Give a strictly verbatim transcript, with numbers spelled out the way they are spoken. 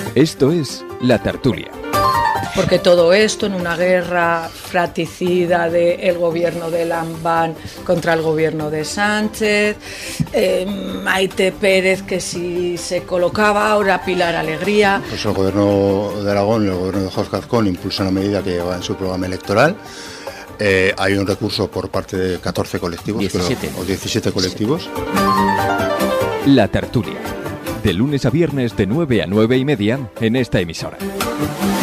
Esto es La Tertulia. Porque todo esto en una guerra fratricida del gobierno de Lambán contra el gobierno de Sánchez, eh, Maite Pérez que si se colocaba, ahora Pilar Alegría. Pues el gobierno de Aragón y el gobierno de Jorge Azcón impulsan una medida que lleva en su programa electoral. Eh, hay un recurso por parte de catorce colectivos, diecisiete. Creo, o diecisiete colectivos. La Tertulia, de lunes a viernes de nueve a nueve y media en esta emisora.